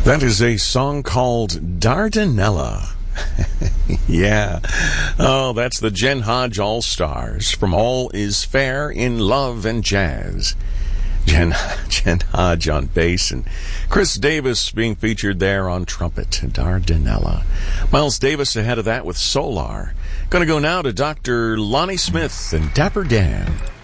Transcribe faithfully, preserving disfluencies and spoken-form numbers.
That is a song called Dardanella. Yeah. Oh, that's the Jen Hodge All-Stars from All Is Fair in Love and Jazz. Jen, Jen Hodge on bass and Chris Davis being featured there on trumpet. Dardanella. Miles Davis ahead of that with Solar. Going to go now to Doctor Lonnie Smith and Dapper Dan.